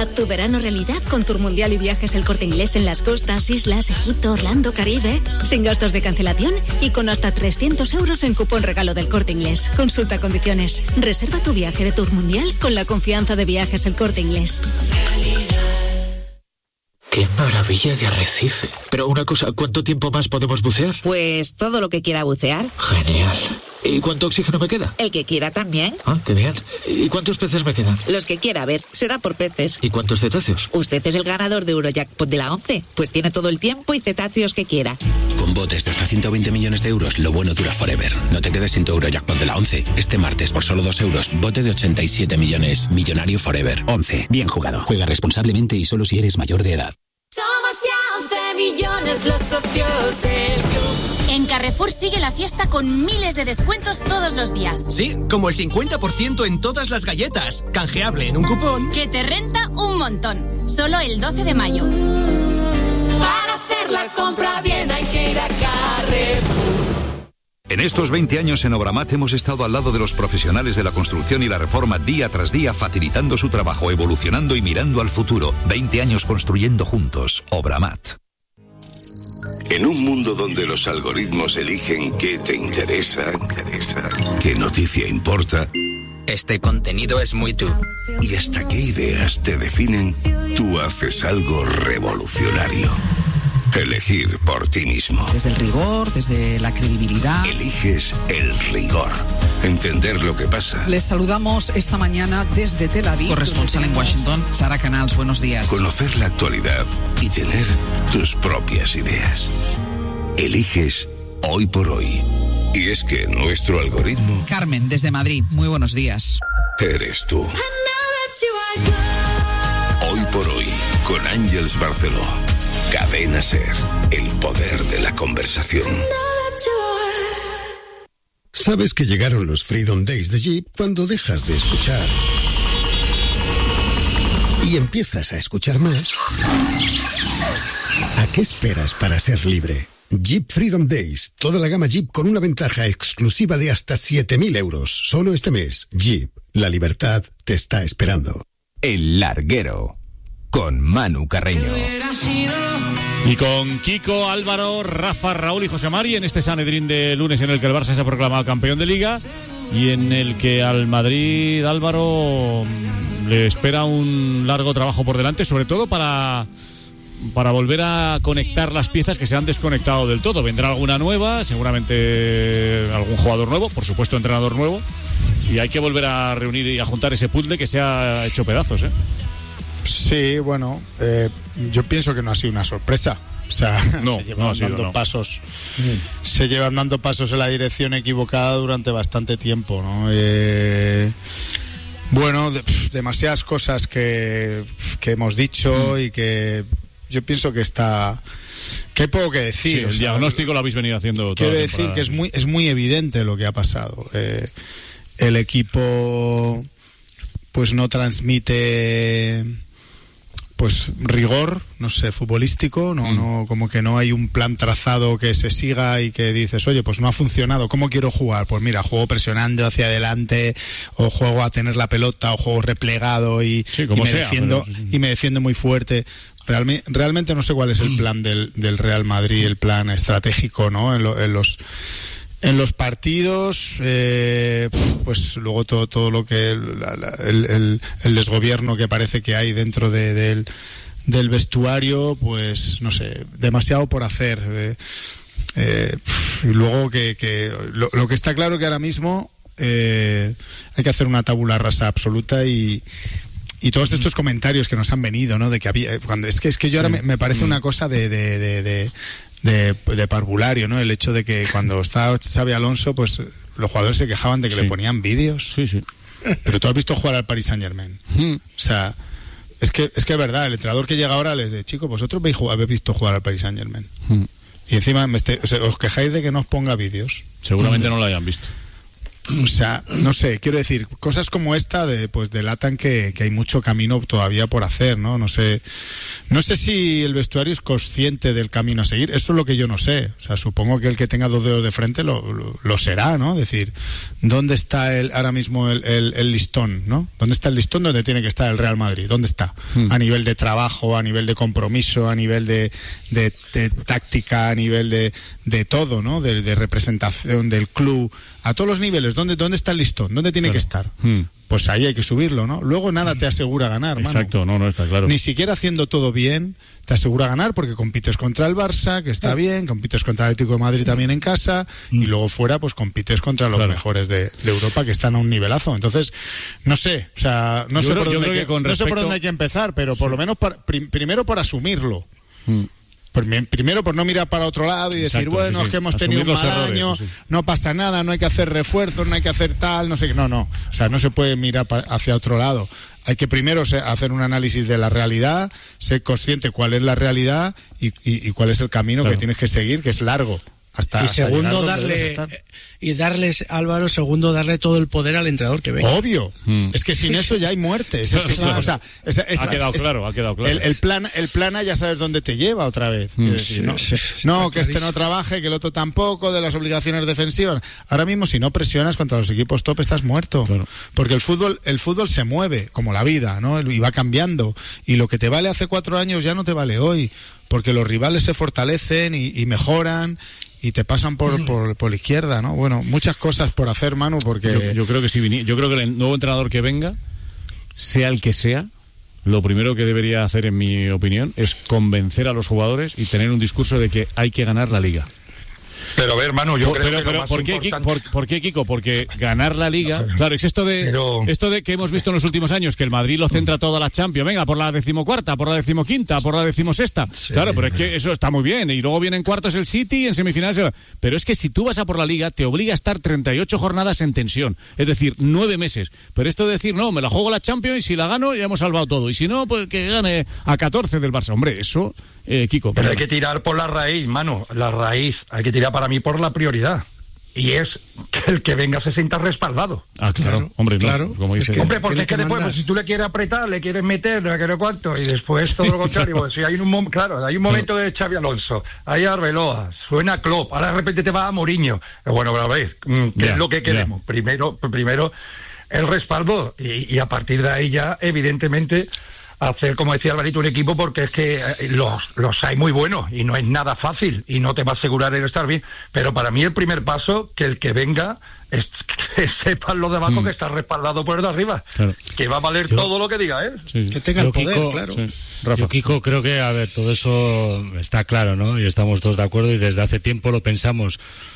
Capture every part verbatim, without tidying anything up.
Haz tu verano realidad con Tour Mundial y Viajes El Corte Inglés en las costas, islas, Egipto, Orlando, Caribe. Sin gastos de cancelación y con hasta trescientos euros en cupón regalo del Corte Inglés. Consulta condiciones. Reserva tu viaje de Tour Mundial con la confianza de Viajes El Corte Inglés. ¡Qué maravilla de arrecife! Pero una cosa, ¿cuánto tiempo más podemos bucear? Pues todo lo que quiera bucear. Genial. ¿Y cuánto oxígeno me queda? El que quiera también. Ah, qué bien. ¿Y cuántos peces me quedan? Los que quiera, a ver, será por peces. ¿Y cuántos cetáceos? Usted es el ganador de Eurojackpot de la once, pues tiene todo el tiempo y cetáceos que quiera. Con botes de hasta ciento veinte millones de euros, lo bueno dura forever. No te quedes sin tu Eurojackpot de la once. Este martes, por solo dos euros, bote de ochenta y siete millones. Millonario forever. once. Bien jugado. Juega responsablemente y solo si eres mayor de edad. Somos ya once millones los socios del club. En Carrefour sigue la fiesta con miles de descuentos todos los días. Sí, como el cincuenta por ciento en todas las galletas. Canjeable en un cupón que te renta un montón. Solo el doce de mayo. Para hacer la compra bien hay que ir a Carrefour. En estos veinte años en Obramat hemos estado al lado de los profesionales de la construcción y la reforma día tras día, facilitando su trabajo, evolucionando y mirando al futuro. veinte años construyendo juntos. Obramat. En un mundo donde los algoritmos eligen qué te interesa, qué noticia importa, este contenido es muy tú. y hasta qué ideas te definen, tú haces algo revolucionario. Elegir por ti mismo. Desde el rigor, desde la credibilidad. Eliges el rigor. Entender lo que pasa. Les saludamos esta mañana desde Tel Aviv. Corresponsal en Washington, Sara Canals, buenos días. Conocer la actualidad y tener tus propias ideas. Eliges hoy por hoy. Y es que nuestro algoritmo... Carmen, desde Madrid, muy buenos días. Eres tú. Hoy por hoy, con Ángels Barceló. Cadena SER, el poder de la conversación. ¿Sabes que llegaron los Freedom Days de Jeep cuando dejas de escuchar y empiezas a escuchar más? ¿A qué esperas para ser libre? Jeep Freedom Days, toda la gama Jeep con una ventaja exclusiva de hasta siete mil euros. Solo este mes, Jeep, la libertad te está esperando. El Larguero, con Manu Carreño. Y con Kiko, Álvaro, Rafa, Raúl y José Mari en este Sanedrín de lunes en el que el Barça se ha proclamado campeón de Liga y en el que al Madrid, Álvaro, le espera un largo trabajo por delante, sobre todo para, para volver a conectar las piezas que se han desconectado del todo. Vendrá alguna nueva, seguramente algún jugador nuevo, por supuesto entrenador nuevo, y hay que volver a reunir y a juntar ese puzzle que se ha hecho pedazos, ¿eh? Sí, bueno, eh, yo pienso que no ha sido una sorpresa. O sea, no, se llevan no ha sido, dando no. pasos, mm. se llevan dando pasos en la dirección equivocada durante bastante tiempo, ¿no? Eh, bueno, de, pff, demasiadas cosas que, que hemos dicho mm. y que yo pienso que está... ¿Qué poco que decir? Sí, o el sea, diagnóstico lo habéis venido haciendo toda quiero la decir temporada. que es muy, es muy evidente lo que ha pasado. Eh, el equipo pues no transmite... pues rigor, no sé, futbolístico, no, mm. no, como que no hay un plan trazado que se siga y que dices, oye, pues no ha funcionado, ¿cómo quiero jugar? Pues mira, juego presionando hacia adelante, o juego a tener la pelota, o juego replegado y, sí, como y me sea, defiendo pero... y me defiendo muy fuerte. Realmente, realmente no sé cuál es el plan del, del Real Madrid, el plan estratégico, ¿no? En, lo, en los En los partidos, eh, pues luego todo todo lo que la, la, el, el, el desgobierno que parece que hay dentro de, de, del, del vestuario, pues no sé, demasiado por hacer. Eh, eh, y luego que, que lo, lo que está claro que ahora mismo eh, hay que hacer una tabula rasa absoluta y y todos estos comentarios que nos han venido, ¿no? De que había cuando es que es que yo ahora me, me parece una cosa de de, de, de De, de parvulario, ¿no? El hecho de que cuando estaba Xabi Alonso, pues los jugadores se quejaban de que sí. le ponían vídeos. Sí, sí. Pero tú has visto jugar al Paris Saint-Germain. Mm. O sea, es que es que es verdad, el entrenador que llega ahora les dice, chicos, vosotros habéis visto jugar al Paris Saint-Germain. Mm. Y encima me este, o sea, os quejáis de que no os ponga vídeos. Seguramente mm. no lo hayan visto. O sea, no sé, quiero decir, cosas como esta de, pues delatan que, que hay mucho camino todavía por hacer, ¿no? No sé, no sé si el vestuario es consciente del camino a seguir. Eso es lo que yo no sé. O sea, supongo que el que tenga dos dedos de frente lo, lo, lo será, ¿no? Es decir, ¿dónde está el, ahora mismo el, el, el listón, ¿no? ¿Dónde está el listón donde tiene que estar el Real Madrid? ¿Dónde está? Hmm. A nivel de trabajo, a nivel de compromiso, a nivel de, de, de táctica, a nivel de, de todo, ¿no? De, de representación del club, a todos los niveles. ¿Dónde, dónde está el listón? ¿Dónde tiene claro. que estar? Hmm. Pues ahí hay que subirlo, ¿no? Luego nada te asegura ganar, mano. Exacto, no, no está claro. Ni siquiera haciendo todo bien te asegura ganar, porque compites contra el Barça, que está bien, compites contra el Atlético de Madrid también en casa, mm. y luego fuera pues compites contra los claro. mejores de, de Europa, que están a un nivelazo. Entonces, no sé, o sea, no, sé creo, por, dónde hay que, que no respecto... sé por dónde hay que empezar, pero por sí. lo menos para, prim, primero por asumirlo. Mm. Primero por no mirar para otro lado y decir, Exacto, bueno, sí, sí. es que hemos Asumir tenido un mal errores, año, sí. no pasa nada, no hay que hacer refuerzos, no hay que hacer tal, no sé qué. No, no. O sea, no se puede mirar hacia otro lado. Hay que primero hacer un análisis de la realidad, ser consciente cuál es la realidad y, y, y cuál es el camino claro. que tienes que seguir, que es largo. Hasta, y segundo, darle y darles, Álvaro, segundo, darle todo el poder al entrenador que venga. Obvio. Mm. Es que sin eso ya hay muerte. Es, es, claro. o sea, es, es, ha quedado es, claro, ha quedado claro. El, el plan, el plan A ya sabes dónde te lleva otra vez. Mm. Decir, no, sí, no que este no trabaje, que el otro tampoco, de las obligaciones defensivas. Ahora mismo, si no presionas contra los equipos top, estás muerto. Claro. Porque el fútbol, el fútbol se mueve, como la vida, ¿no? Y va cambiando. Y lo que te vale hace cuatro años ya no te vale hoy. Porque los rivales se fortalecen y, y mejoran. Y te pasan por, por, por la izquierda, ¿no? Bueno, muchas cosas por hacer, Manu, porque... Yo, yo creo que sí, yo creo que el nuevo entrenador que venga, sea el que sea, lo primero que debería hacer, en mi opinión, es convencer a los jugadores y tener un discurso de que hay que ganar la Liga. Pero a ver, Manu, yo por, creo pero, que pero, lo más ¿por qué, importante... por, ¿por qué, Kiko? Porque ganar la Liga... Claro, es esto de pero... esto de que hemos visto en los últimos años, que el Madrid lo centra toda la Champions. Venga, por la decimocuarta, por la decimoquinta, por la decimosexta. Sí. Claro, pero es que eso está muy bien. Y luego vienen cuartos el City y en semifinales... Pero es que si tú vas a por la Liga, te obliga a estar treinta y ocho jornadas en tensión. Es decir, nueve meses. Pero esto de decir, no, me la juego la Champions y si la gano ya hemos salvado todo. Y si no, pues que gane a catorce del Barça. Hombre, eso... Eh, Kiko, pero hay que tirar por la raíz, mano, la raíz, hay que tirar para mí por la prioridad. Y es que el que venga se sienta respaldado. Ah, claro, claro. hombre, no, claro. Como dice, es que, hombre, porque es que después, pues, si tú le quieres apretar, le quieres meter, no quiero cuánto, y después todo lo contrario. Pues, si hay un mom- claro, hay un momento de Xavi Alonso, hay Arbeloa, suena Klopp, ahora de repente te va a Mourinho. Bueno, a ver, ¿qué yeah, es lo que queremos? Yeah. Primero, primero el respaldo, y, y a partir de ahí ya, evidentemente, hacer, como decía Alvarito, un equipo, porque es que los, los hay muy buenos y no es nada fácil y no te va a asegurar el estar bien. Pero para mí el primer paso, que el que venga, es que sepan los de abajo mm. que está respaldado por el de arriba. Claro. Que va a valer yo, todo lo que diga él. Sí. Que tenga Yo, el poder, Kiko, claro. Sí. Yo, Kiko, creo que, a ver, todo eso está claro, ¿no? Y estamos todos de acuerdo y desde hace tiempo lo pensamos.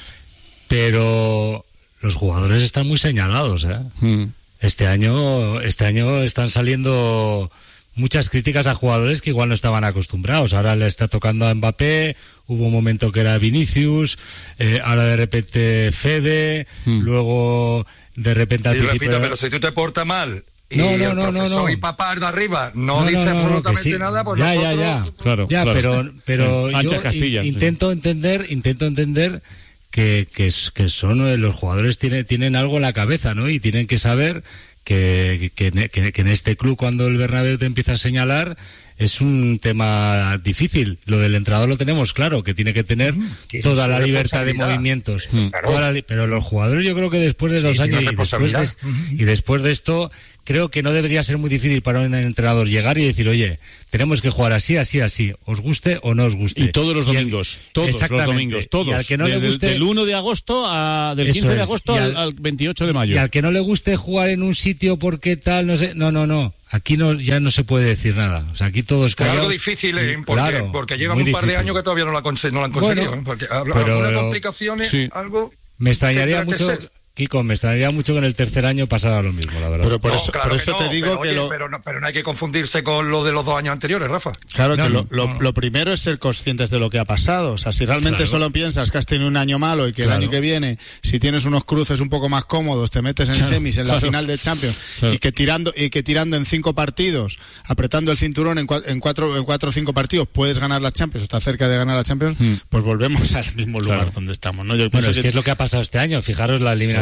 Pero los jugadores están muy señalados, ¿eh? Mm. Este año, este año están saliendo... muchas críticas a jugadores que igual no estaban acostumbrados. Ahora le está tocando a Mbappé, hubo un momento que era Vinicius, eh, ahora de repente Fede, hmm. luego de repente... Y repito, pero si tú te portas mal y no, no, el no, profesor no, no. y papá de arriba no, no dice no, no, no, absolutamente sí. nada, pues ya, nosotros... Ya, ya, claro, ya claro. pero, pero sí. yo Castilla, in, intento sí. entender, intento entender que, que, que son los jugadores tienen, tienen algo en la cabeza, ¿no? Y tienen que saber... Que, que, que, que en este club, cuando el Bernabéu te empieza a señalar, es un tema difícil. Lo del entrenador lo tenemos claro, que tiene que tener toda la libertad de movimientos. Claro. Toda la, pero los jugadores, yo creo que después de dos sí, años y después de, y después de esto, creo que no debería ser muy difícil para un entrenador llegar y decir, oye, tenemos que jugar así, así, así, os guste o no os guste. Y todos los domingos, el, todos los domingos, todos. Y al que no de, le guste, del uno de agosto a, del quince de agosto al, al veintiocho de mayo. Y al que no le guste jugar en un sitio porque tal, no sé, no, no, no. Aquí no, ya no se puede decir nada. O sea, aquí todo es callados. Algo difícil, ¿eh? Porque, claro, porque llevan un par difícil. de años que todavía no lo han, conse- no lo han conseguido. Bueno, ¿eh? Porque pero, algunas complicaciones, sí. algo... Me extrañaría mucho... Kiko, me extrañaría mucho que en el tercer año pasara lo mismo, la verdad. Pero por no, eso, claro por eso que no, te digo pero, que oye, lo... pero, no, pero no hay que confundirse con lo de los dos años anteriores, Rafa. Claro no, que no, lo, no. lo, lo primero es ser conscientes de lo que ha pasado. O sea, si realmente claro. solo piensas que has tenido un año malo y que claro. el año que viene, si tienes unos cruces un poco más cómodos, te metes en claro. semis, en la claro. final de Champions, claro. y que tirando y que tirando en cinco partidos, apretando el cinturón en, cua- en cuatro en cuatro o cinco partidos, puedes ganar la Champions, o estás cerca de ganar la Champions, hmm. pues volvemos al mismo lugar claro. donde estamos, ¿no? Yo bueno, es que... que es lo que ha pasado este año. Fijaros la eliminatoria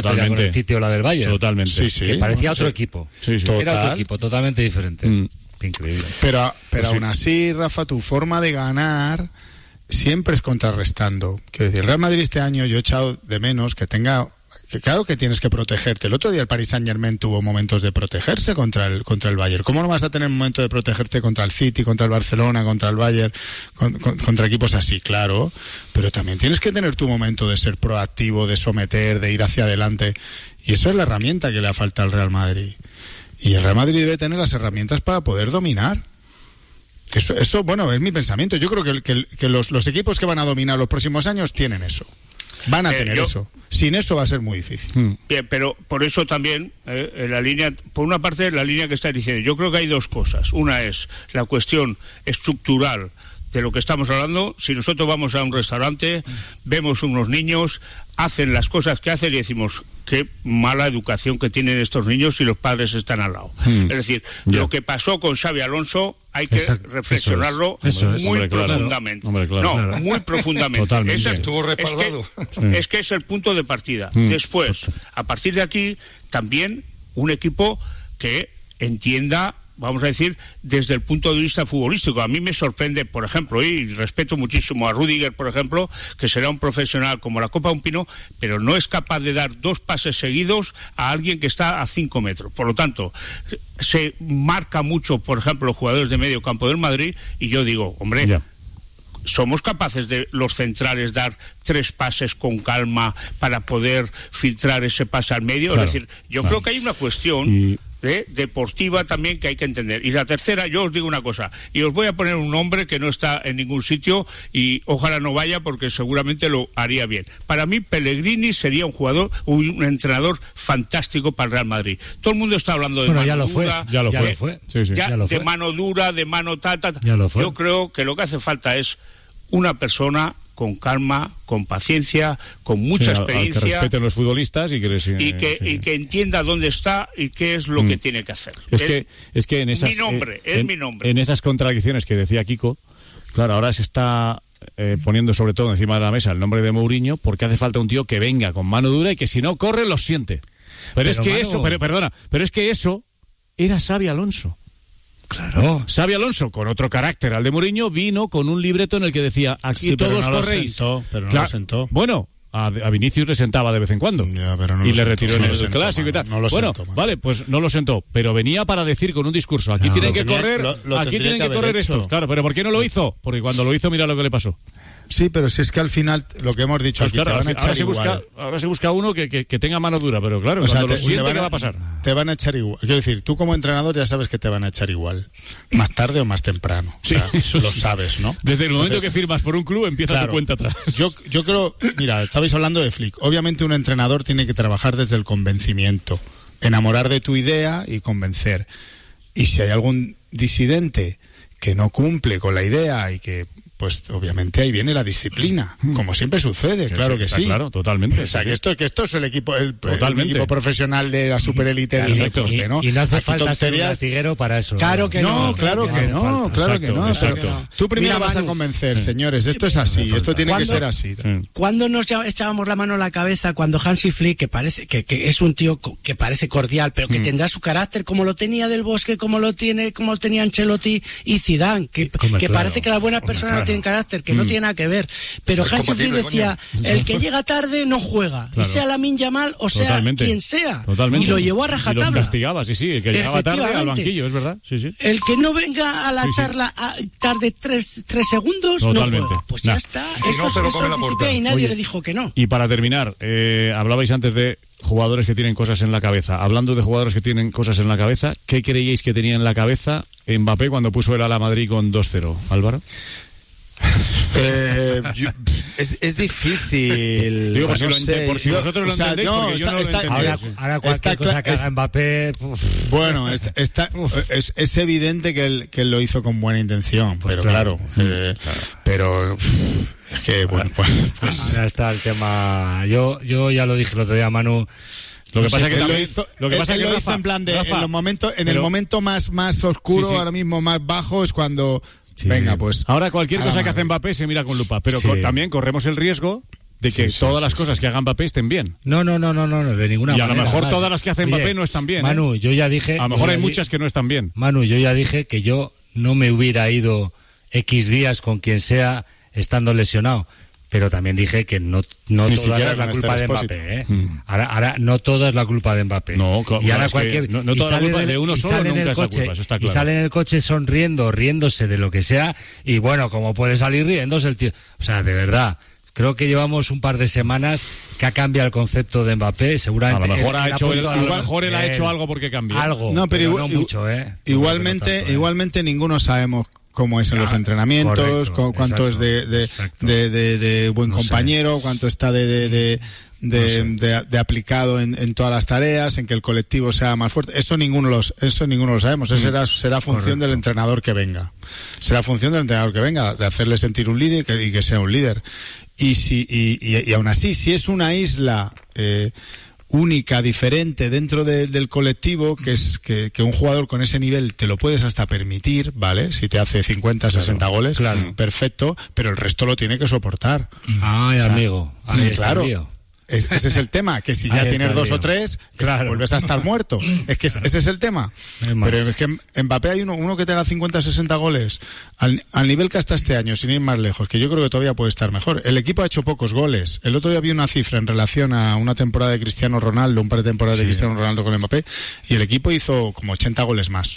historia con el City o la del Bayern. Totalmente. Sí, sí. Que parecía otro sí. equipo. Sí, sí. Era otro equipo, totalmente diferente. Mm. Increíble. Pero, pero Pues aún así, Rafa, tu forma de ganar siempre es contrarrestando. Quiero decir, el Real Madrid este año yo he echado de menos que tenga... Que claro que tienes que protegerte. El otro día el Paris Saint-Germain tuvo momentos de protegerse contra el contra el Bayern. ¿Cómo no vas a tener un momento de protegerte contra el City, contra el Barcelona, contra el Bayern, con, con, contra equipos así? Claro, pero también tienes que tener tu momento de ser proactivo, de someter, de ir hacia adelante. Y eso es la herramienta que le ha faltado al Real Madrid. Y el Real Madrid debe tener las herramientas para poder dominar. Eso, eso bueno, es mi pensamiento. Yo creo que, que, que los, los equipos que van a dominar los próximos años tienen eso. Van a eh, tener yo, eso. Sin eso va a ser muy difícil. Hmm. Bien, pero por eso también, eh, en la línea, por una parte, la línea que está diciendo, yo creo que hay dos cosas. Una es la cuestión estructural de lo que estamos hablando. Si nosotros vamos a un restaurante, vemos unos niños, hacen las cosas que hacen y decimos, qué mala educación que tienen estos niños si los padres están al lado. Hmm. Es decir, yeah. lo que pasó con Xabi Alonso hay que Exacto. reflexionarlo eso es. Eso es. muy hombre, profundamente. Claro. Hombre, claro. No, claro. muy profundamente. Totalmente. Ese, Estuvo respaldado. Es que, sí. es que es el punto de partida. Hmm. Después, a partir de aquí, también un equipo que entienda, vamos a decir, desde el punto de vista futbolístico. A mí me sorprende, por ejemplo, y respeto muchísimo a Rüdiger, por ejemplo, que será un profesional como la Copa de un Pino, pero no es capaz de dar dos pases seguidos a alguien que está a cinco metros. Por lo tanto, se marca mucho, por ejemplo, los jugadores de medio campo del Madrid, y yo digo, hombre... Ya. ¿Somos capaces de los centrales dar tres pases con calma para poder filtrar ese pase al medio? Claro, es decir, yo claro. creo que hay una cuestión y... ¿eh? deportiva también que hay que entender. Y la tercera, yo os digo una cosa, y os voy a poner un nombre que no está en ningún sitio y ojalá no vaya porque seguramente lo haría bien. Para mí, Pellegrini sería un jugador, un entrenador fantástico para el Real Madrid. Todo el mundo está hablando de bueno, mano ya lo dura, fue, ya lo ya fue, fue. Sí, sí. Ya, ya lo de fue. mano dura, de mano tal, tal. Ya lo fue. Yo creo que lo que hace falta es una persona con calma, con paciencia, con mucha sí, experiencia. Que respeten los futbolistas y que les, y que, sí. y que entienda dónde está y qué es lo mm. que tiene que hacer. Es, es que es que en esas mi nombre, eh, es en, mi nombre. En esas contradicciones que decía Kiko, claro, ahora se está eh, poniendo sobre todo encima de la mesa el nombre de Mourinho porque hace falta un tío que venga con mano dura y que si no corre los siente. Pero, pero es que mano... eso, pero, perdona, pero es que eso era Xabi Alonso. Claro. Xabi Alonso, con otro carácter al de Mourinho, vino con un libreto en el que decía, aquí sí, todos no corréis. Lo sentó, pero no claro. lo sentó. Bueno, a, a Vinicius le sentaba de vez en cuando. Ya, pero no y lo le sentó, retiró no en el sentó, clásico mano, y tal. no lo bueno, sentó, vale, pues no lo sentó, pero venía para decir con un discurso, aquí no, tienen que tenía, correr, lo, lo aquí tienen que, que correr hecho. estos. Claro, pero ¿por qué no lo hizo? Porque cuando lo hizo, mira lo que le pasó. Sí, pero si es que al final, lo que hemos dicho pues aquí, claro, te van a echar ahora se igual. Busca, ahora se busca uno que, que, que tenga mano dura, pero claro, o cuando sea, te, lo siente, ¿qué va a pasar? Te van a echar igual. Quiero decir, tú como entrenador ya sabes que te van a echar igual. Más tarde o más temprano. Sí, o sea, lo sabes, ¿no? Desde el momento Entonces, que firmas por un club, empieza claro, tu cuenta atrás. Yo, yo creo, mira, estabais hablando de Flick. Obviamente un entrenador tiene que trabajar desde el convencimiento. Enamorar de tu idea y convencer. Y si hay algún disidente que no cumple con la idea y que... pues obviamente ahí viene la disciplina, como siempre sucede, que claro que sí. Claro, totalmente. O sea, sí. que esto que esto es el equipo el, totalmente. el equipo profesional de la superélite del deporte, ¿no? Y, y no hace Aquí falta ser un latiguero para eso. Claro que no, no claro que, que no, no claro que no. Exacto. Pero tú primero Mira, vas Manu, a convencer, sí. señores, esto es así, esto tiene que ser así. Sí. ¿Cuándo nos echábamos la mano a la cabeza cuando Hansi Flick, que parece que, que es un tío que parece cordial, pero que mm. tendrá su carácter como lo tenía Del Bosque, como lo tiene, como lo tenía Ancelotti y Zidane, que, que claro. parece que las buenas personas claro. no tienen carácter, que mm. no tiene nada que ver, pero Hansi Flick decía coño. el que llega tarde no juega, claro. y sea Lamine Yamal o sea Totalmente. quien sea. Totalmente. Y lo llevó a rajatabla. Y los castigaba, sí, sí, el que llegaba tarde al banquillo, es verdad. Sí, sí. El que no venga a la sí, charla a, tarde tres, tres segundos Totalmente. no juega. Pues nah. ya está. Y eso no se lo eso come la puerta. Y nadie Oye, le dijo que no. Y para terminar, eh, hablabais antes de jugadores que tienen cosas en la cabeza. Hablando de jugadores que tienen cosas en la cabeza, ¿qué creíais que tenía en la cabeza Mbappé cuando puso el Ala Madrid con dos cero? Álvaro. Eh, yo, es, es difícil. Digo, por si, no lo ente, por si yo, vosotros lo o sea, entendéis, no, porque está, yo no está, lo entendí. Ahora, ahora cualquier está, cosa que haga Mbappé... Uf. Bueno, está, está, es, es evidente que él, que él lo hizo con buena intención, pues pero claro, claro, eh, claro. pero... Uf, es que, bueno, pues... pues ahora está el tema... Yo, yo ya lo dije el otro día, Manu... Lo que pasa es que él también, lo hizo, lo que pasa él, es que lo Rafa, hizo en plan de Rafa, en los momentos, en pero, el momento más más oscuro, sí, sí. ahora mismo más bajo es cuando sí. venga, pues ahora cualquier cosa que hace Mbappé se mira con lupa, pero sí. con, también corremos el riesgo de que sí, sí, todas sí, las sí. cosas que haga Mbappé estén bien. No, no, no, no, no, de ninguna y manera. Y a lo mejor más. todas las que hace Mbappé Oye, no están bien. Manu, ¿eh? yo ya dije... A lo mejor hay di- muchas que no están bien. Manu, yo ya dije que yo no me hubiera ido X días con quien sea estando lesionado. Pero también dije que no, no Ni toda siquiera es la con culpa este de Expósito. Mbappé, ¿eh? Mm. Ahora, ahora no todo es la culpa de Mbappé. No, co- y ahora es que cualquier no- no y toda la sale culpa en el- de uno y solo sale en nunca el es la coche, culpa, eso está Y claro. sale en el coche sonriendo, riéndose de lo que sea, y bueno, como puede salir riéndose el tío. O sea, de verdad, creo que llevamos un par de semanas que ha cambiado el concepto de Mbappé, seguramente. A lo mejor, él- ha él hecho él, puesto a lo algo- mejor él ha Él. hecho algo porque cambió. Algo, No, pero, pero igual- no mucho, ¿eh? Igualmente, No, no tanto, ¿eh? igualmente ninguno sabemos cómo es en los entrenamientos, correcto, cu- cuánto exacto, es de, de, exacto. de, de- de buen No sé. compañero, cuánto está de, de, de, de, No sé. de- de aplicado en, en todas las tareas, en que el colectivo sea más fuerte. Eso ninguno los, eso ninguno lo sabemos. Eso será, será función Correcto. del entrenador que venga. Será función del entrenador que venga, de hacerle sentir un líder y que, y que sea un líder. Y si y, y, y aún así, si es una isla eh, única, diferente dentro de- del colectivo, que es que, que un jugador con ese nivel te lo puedes hasta permitir, ¿vale? Si te hace cincuenta, sesenta goles, claro. perfecto, pero el resto lo tiene que soportar. Ay, O sea, amigo, ahí está claro. el lío. Es- ese es el tema, que si ya Ahí tienes está el dos lío. o tres, Claro. vuelves a estar muerto. Es que es- ese es el tema. Es más. Pero es que en Mbappé hay uno, uno que te haga cincuenta, sesenta goles al, al nivel que hasta este año, sin ir más lejos, que yo creo que todavía puede estar mejor. El equipo ha hecho pocos goles. El otro día vi una cifra en relación a una temporada de Cristiano Ronaldo, un par de temporadas de Sí. Cristiano Ronaldo con Mbappé, y el equipo hizo como ochenta goles más.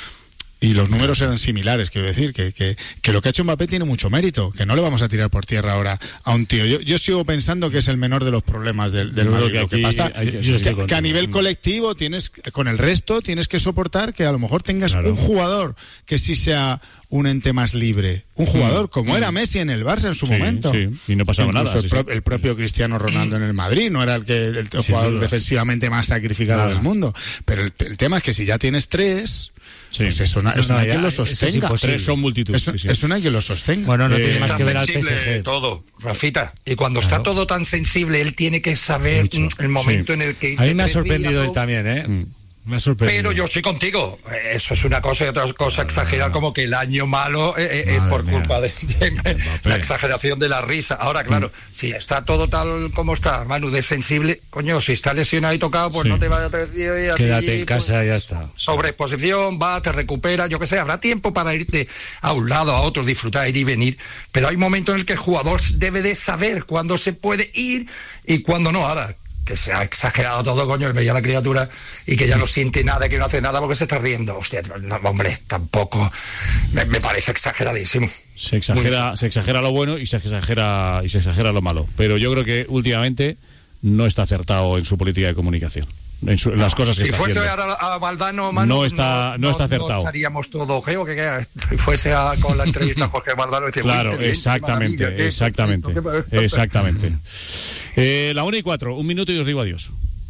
Y los números eran similares, quiero decir, que, que, que lo que ha hecho Mbappé tiene mucho mérito, que no le vamos a tirar por tierra ahora a un tío. Yo, yo sigo pensando que es el menor de los problemas del, del Yo creo Madrid. que Lo que aquí pasa hay- yo es estoy que, contigo. que a nivel colectivo tienes, con el resto, tienes que soportar que a lo mejor tengas Claro. un jugador que sí sea un ente más libre. Un jugador como era Messi en el Barça en su Sí, momento. sí, y no pasaba Incluso nada, El, sí, pro- sí. el propio Cristiano Ronaldo en el Madrid no era el que el Sin jugador duda. defensivamente más sacrificado Nada. del mundo. Pero el, el tema es que si ya tienes tres, Sí. pues eso, na- No, eso no, no hay ya, quien lo eso es sostenga. imposible. Tres son multitud. Eso, sí, sí. eso no hay quien lo sostenga. Bueno, no Eh, tiene más Tan que ver al P sensible S G. todo, Rafita. Y cuando Claro. está todo tan sensible, él tiene que saber Mucho. mm, el momento Sí. en el que... A mí me ha te sorprendido rías, él también, ¿eh? Mm. Me ha sorprendido. Pero yo estoy contigo. Eso es una cosa y otra cosa exagerar, como que el año malo eh, eh, es Madre por mía. culpa de, de la exageración de la risa. Ahora, claro, Mm. si está todo tal como está, Manu, de sensible, coño, si está lesionado y tocado, pues Sí. no te vayas a decir, oye, a ti, Quédate en pues, casa y ya está. sobreexposición, va, te recupera, yo qué sé, habrá tiempo para irte a un lado, a otro, disfrutar, ir y venir, pero hay momentos en el que el jugador debe de saber cuándo se puede ir y cuándo no. Ahora, que se ha exagerado todo, coño, que veía a la criatura y que ya no siente nada, que no hace nada porque se está riendo. Hostia, no, hombre, tampoco, me, me parece exageradísimo. Se exagera, se exagera lo bueno y se exagera y se exagera lo malo. Pero yo creo que últimamente no está acertado en su política de comunicación. En, su- en las cosas que Si está fuese haciendo. ahora a Valdano, Manu, No está- no está acertado. No estaríamos todos geo, que, que si fuese a, con la entrevista a Jorge Valdano, decía, Claro, "Uy, qué bien, qué exactamente, maravilla, qué exactamente, perfecto, qué- exactamente. Eh, la una y cuatro, un minuto y os digo adiós.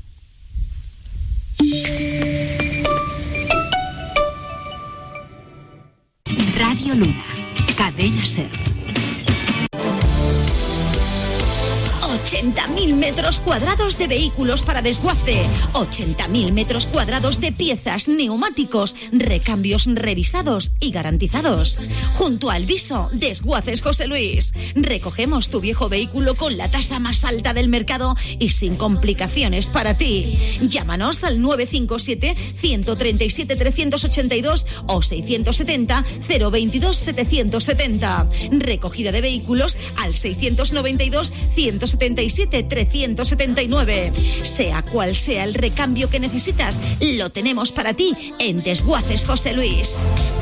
Radio Luna, Cadena Ser. ochenta mil metros cuadrados de vehículos para desguace, ochenta mil metros cuadrados de piezas, neumáticos, recambios revisados y garantizados. Junto al Viso, Desguaces José Luis. Recogemos tu viejo vehículo con la tasa más alta del mercado y sin complicaciones para ti. Llámanos al nueve cinco siete, uno tres siete, tres ocho dos o seiscientos setenta, cero veintidós, setecientos setenta. Recogida de vehículos al seiscientos noventa y dos, ciento setenta y siete, trescientos setenta y nueve. Sea cual sea el recambio que necesitas, lo tenemos para ti en Desguaces José Luis.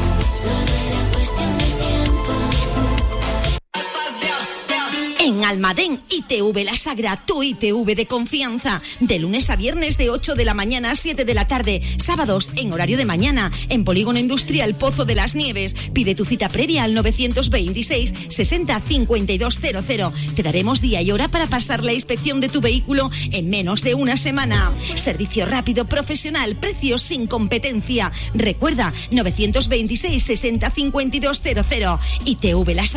En Almadén, I T V La Sagra, tu I T V de confianza. De lunes a viernes de ocho de la mañana a siete de la tarde. Sábados en horario de mañana. En Polígono Industrial Pozo de las Nieves. Pide tu cita previa al novecientos veintiséis, sesenta, cincuenta y dos cero cero. Te daremos día y hora para pasar la inspección de tu vehículo en menos de una semana. Servicio rápido, profesional, precios sin competencia. Recuerda, novecientos veintiséis, sesenta, cincuenta y dos cero cero. I T V La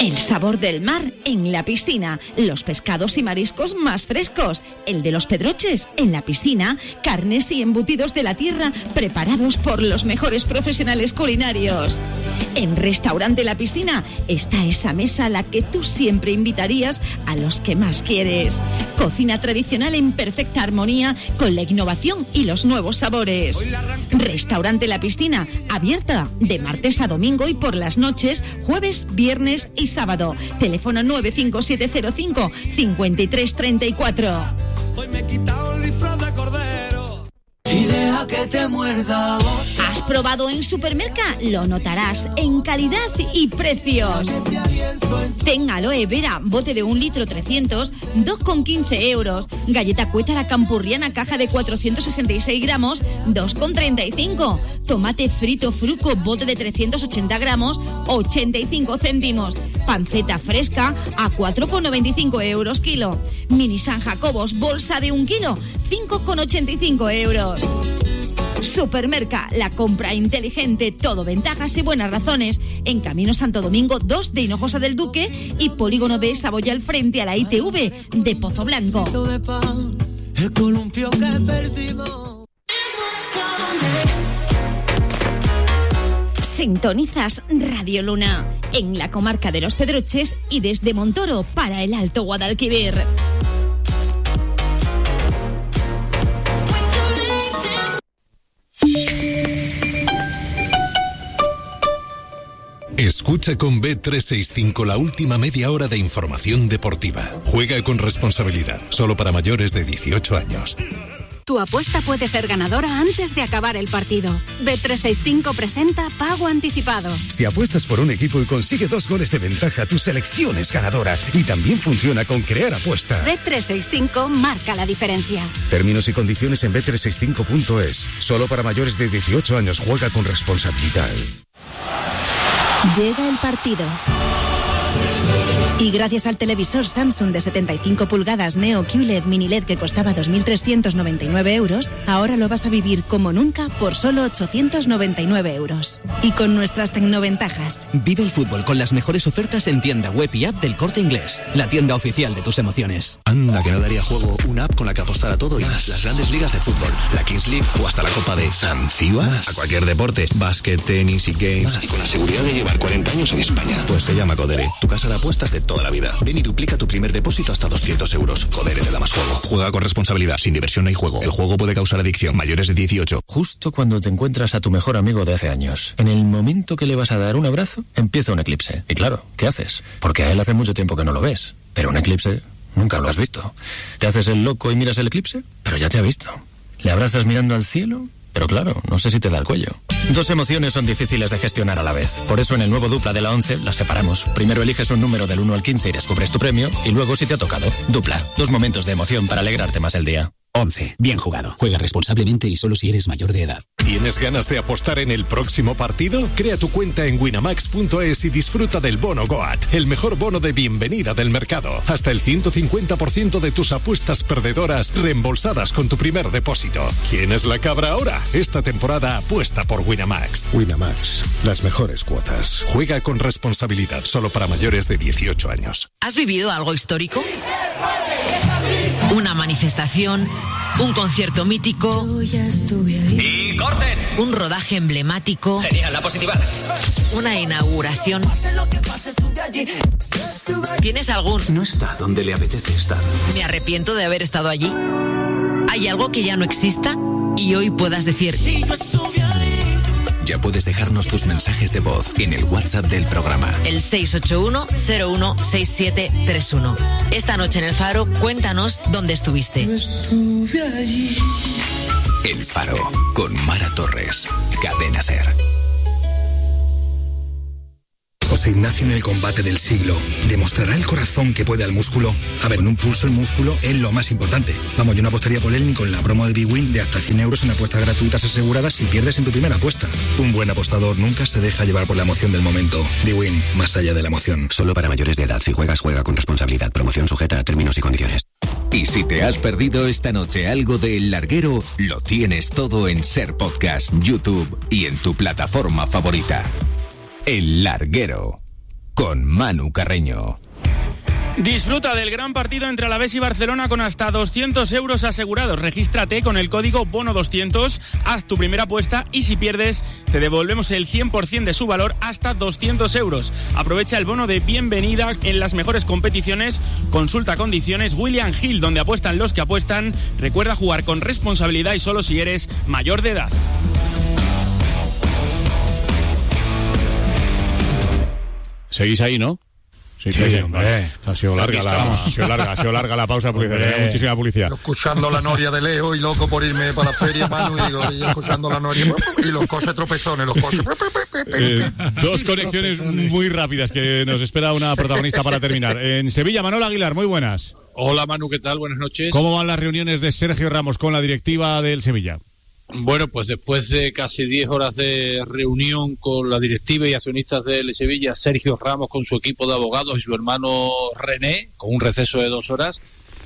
El sabor del mar en la piscina, los pescados y mariscos más frescos, el de los pedroches en la piscina, carnes y embutidos de la tierra preparados por los mejores profesionales culinarios. En Restaurante La Piscina está esa mesa a la que tú siempre invitarías a los que más quieres. Cocina tradicional en perfecta armonía con la innovación y los nuevos sabores. Restaurante La Piscina, abierta de martes a domingo y por las noches, jueves, viernes y sábado. Teléfono nueve cinco siete cero cinco cinco tres tres cuatro. Hoy me he quitado el disfraz de cordero y deja que te muerda. ¿Has probado en Supermerca? Lo notarás en calidad y precios. Ten aloe vera, bote de un litro trescientos, dos con quince euros. Galleta cuétara campurriana, caja de cuatrocientos sesenta y seis gramos, dos con treinta y cinco. Tomate frito fruco, bote de trescientos ochenta gramos, ochenta y cinco céntimos. Panceta fresca a cuatro con noventa y cinco euros kilo. Mini San Jacobos, bolsa de un kilo, cinco con ochenta y cinco euros. Supermerca, la compra inteligente, todo ventajas y buenas razones. En Camino Santo Domingo dos de Hinojosa del Duque y Polígono de Saboya al frente a la I T V de Pozo Blanco. El columpio que perdimos. Sintonizas Radio Luna en la comarca de Los Pedroches y desde Montoro para el Alto Guadalquivir. Escucha con B trescientos sesenta y cinco la última media hora de información deportiva. Juega con responsabilidad, solo para mayores de dieciocho años. Tu apuesta puede ser ganadora antes de acabar el partido. B trescientos sesenta y cinco presenta Pago Anticipado. Si apuestas por un equipo y consigue dos goles de ventaja, tu selección es ganadora. Y también funciona con Crear Apuesta. B trescientos sesenta y cinco marca la diferencia. Términos y condiciones en B trescientos sesenta y cinco punto es. Solo para mayores de dieciocho años. Juega con responsabilidad. Llega el partido. Y gracias al televisor Samsung de setenta y cinco pulgadas Neo Q L E D Mini L E D que costaba dos mil trescientos noventa y nueve euros, ahora lo vas a vivir como nunca por solo ochocientos noventa y nueve euros. Y con nuestras tecnoventajas. Vive el fútbol con las mejores ofertas en tienda web y app del Corte Inglés, la tienda oficial de tus emociones. Anda, que no daría juego una app con la que apostar a todo y más. Las grandes ligas de fútbol, la Kings League o hasta la Copa de Zanzíbar. A cualquier deporte, básquet, tenis y games. Más. Y con la seguridad de llevar cuarenta años en España. Pues se llama Codere, tu casa de apuestas de toda la vida. Ven y duplica tu primer depósito hasta doscientos euros. Codere te da más juego. Juega con responsabilidad. Sin diversión no hay juego. El juego puede causar adicción. Mayores de dieciocho. Justo cuando te encuentras a tu mejor amigo de hace años, en el momento que le vas a dar un abrazo, empieza un eclipse. Y claro, ¿qué haces? Porque a él hace mucho tiempo que no lo ves. Pero un eclipse nunca lo has visto. ¿Te haces el loco y miras el eclipse? Pero ya te ha visto. ¿Le abrazas mirando al cielo? Pero claro, no sé si te da el cuello. Dos emociones son difíciles de gestionar a la vez. Por eso en el nuevo Dupla de la once las separamos. Primero eliges un número del uno al quince y descubres tu premio. Y luego si te ha tocado. Dupla. Dos momentos de emoción para alegrarte más el día. once. Bien jugado. Juega responsablemente y solo si eres mayor de edad. ¿Tienes ganas de apostar en el próximo partido? Crea tu cuenta en winamax punto es y disfruta del bono Goat, el mejor bono de bienvenida del mercado. Hasta el ciento cincuenta por ciento de tus apuestas perdedoras reembolsadas con tu primer depósito. ¿Quién es la cabra ahora? Esta temporada apuesta por Winamax. Winamax, las mejores cuotas. Juega con responsabilidad, solo para mayores de dieciocho años. ¿Has vivido algo histórico? Una manifestación, un concierto mítico. ¡Y corten! Un rodaje emblemático. Genial, la positiva. Una inauguración. ¿Tienes algún? No está donde le apetece estar. Me arrepiento de haber estado allí. ¿Hay algo que ya no exista y hoy puedas decir? Ya puedes dejarnos tus mensajes de voz en el WhatsApp del programa. El seis ocho uno cero uno seis siete tres uno. Esta noche en El Faro, cuéntanos dónde estuviste. El Faro, con Mara Torres. Cadena SER. José Ignacio en el combate del siglo. ¿Demostrará el corazón que puede al músculo? A ver, en un pulso el músculo es lo más importante. Vamos, yo no apostaría por él ni con la promo de Big Win de hasta cien euros en apuestas gratuitas aseguradas si pierdes en tu primera apuesta. Un buen apostador nunca se deja llevar por la emoción del momento. Big Win, más allá de la emoción. Solo para mayores de edad. Si juegas, juega con responsabilidad. Promoción sujeta a términos y condiciones. Y si te has perdido esta noche algo de El Larguero, lo tienes todo en SER Podcast, YouTube y en tu plataforma favorita. El Larguero. con Manu Carreño. Disfruta del gran partido entre Alavés y Barcelona con hasta doscientos euros asegurados. Regístrate con el código bono doscientos, haz tu primera apuesta y si pierdes te devolvemos el cien por ciento de su valor hasta doscientos euros. Aprovecha el bono de bienvenida en las mejores competiciones. Consulta condiciones. William Hill, donde apuestan los que apuestan. Recuerda jugar con responsabilidad y solo si eres mayor de edad. Seguís ahí, ¿no? Sí, sí, sí, hombre. Ha sido larga la, ha sido larga, ha sido larga la pausa publicitaria, hay muchísima publicidad. Escuchando la noria de Leo y loco por irme para la feria, Manu, y, digo, y escuchando la noria y los coches tropezones, los coches. Eh, dos conexiones muy rápidas que nos espera una protagonista para terminar. En Sevilla, Manol Aguilar, muy buenas. Hola Manu, ¿qué tal? Buenas noches. ¿Cómo van las reuniones de Sergio Ramos con la directiva del Sevilla? Bueno, pues después de casi diez horas de reunión con la directiva y accionistas del Sevilla, Sergio Ramos con su equipo de abogados y su hermano René, con un receso de dos horas,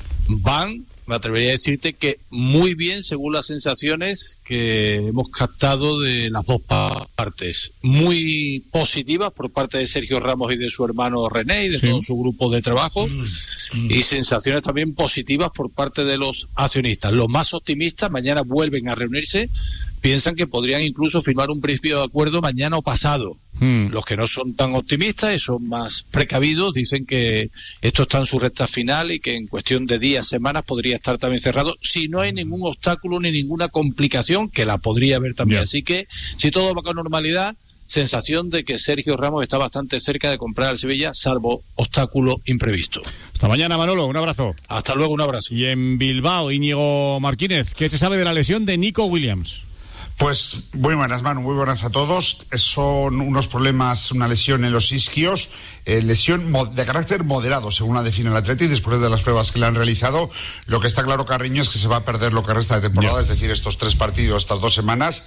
van, me atrevería a decirte que muy bien según las sensaciones que hemos captado de las dos partes. Muy positivas por parte de Sergio Ramos y de su hermano René y de sí. todo su grupo de trabajo mm. y sensaciones también positivas por parte de los accionistas. Los más optimistas mañana vuelven a reunirse, piensan que podrían incluso firmar un principio de acuerdo mañana o pasado. Hmm. Los que no son tan optimistas y son más precavidos dicen que esto está en su recta final y que en cuestión de días, semanas podría estar también cerrado si no hay ningún obstáculo ni ninguna complicación, que la podría haber también. Yeah. Así que si todo va con normalidad, sensación de que Sergio Ramos está bastante cerca de comprar al Sevilla, salvo obstáculo imprevisto. Hasta mañana, Manolo, un abrazo. Hasta luego, un abrazo. Y en Bilbao, Íñigo Martínez, ¿qué se sabe de la lesión de Nico Williams? Pues muy buenas, Manu, muy buenas a todos. Son unos problemas, una lesión en los isquios, eh, lesión de carácter moderado, según la define el Atleti, después de las pruebas que le han realizado. Lo que está claro, Carriño, es que se va a perder lo que resta de temporada, yeah. es decir, estos tres partidos, estas dos semanas.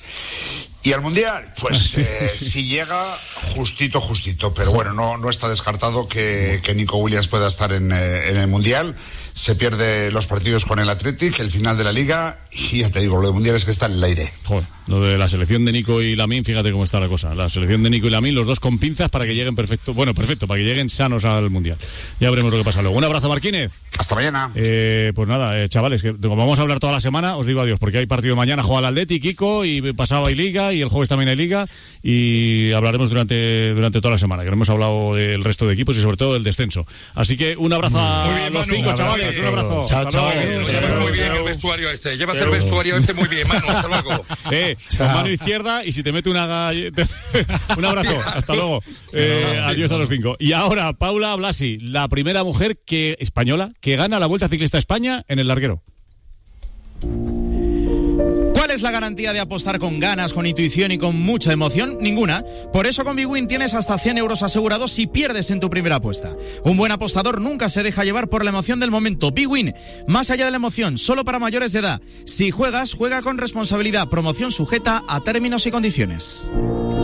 Y al Mundial, pues eh, si llega, justito, justito. Pero bueno, no, no está descartado que, que Nico Williams pueda estar en, eh, en el Mundial. Se pierde los partidos con el Athletic, el final de la Liga, y ya te digo, lo de Mundial es que está en el aire. Joder, lo de la selección de Nico y Lamine, fíjate cómo está la cosa. La selección de Nico y Lamine, los dos con pinzas para que lleguen perfecto, bueno, perfecto, para que lleguen sanos al Mundial. Ya veremos lo que pasa luego. Un abrazo, Marquínez. Hasta mañana. Eh, pues nada, eh, chavales, que como vamos a hablar toda la semana, os digo adiós, porque hay partido mañana, juega el Athletic, Kiko, y pasado hay Liga, y el jueves también hay Liga, y hablaremos durante, durante toda la semana, que no hemos hablado del resto de equipos y sobre todo del descenso. Así que un abrazo a bien, los Manu, cinco, chavales, un abrazo. Chao, chao. Llevas muy bien el vestuario este, llevas el vestuario este muy bien, Manu, hasta luego. Eh, con mano izquierda y si te mete una galleta... Un abrazo, hasta luego. Eh, adiós a los cinco. Y ahora, Paula Blasi, la primera mujer que española que gana la Vuelta Ciclista a España en el larguero. ¿Cuál es la garantía de apostar con ganas, con intuición y con mucha emoción? Ninguna. Por eso con BWIN tienes hasta cien euros asegurados si pierdes en tu primera apuesta. Un buen apostador nunca se deja llevar por la emoción del momento. BWIN, más allá de la emoción, solo para mayores de edad. Si juegas, juega con responsabilidad. Promoción sujeta a términos y condiciones.